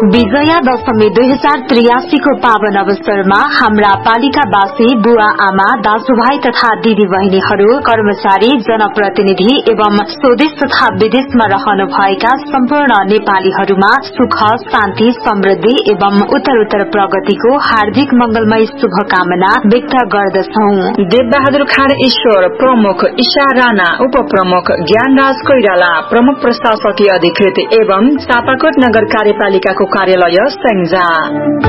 विजया दशमी 2083 को पावन अवसरमा हाम्रा पालिकावासी बुवा आमा दाजुभाइ तथा दिदी बहिनीहरू कर्मचारी जनप्रतिनिधि एवं स्वदेश तथा विदेशमा रहनुभएका सम्पूर्ण नेपालीहरूमा सुख शान्ति समृद्धि एवं उत्तरोत्तर प्रगतिको हार्दिक मंगलमय शुभकामना व्यक्त गर्दछौं। देवबहादुर खाँड ईश्वर प्रमुख, ईशा राणा उपप्रमुख, ज्ञानराज कोइराला प्रमुख प्रशासकीय अधिकृत एवं चापाकोट नगर कार्यपालिकाको कार्यालय स्याङ्जा।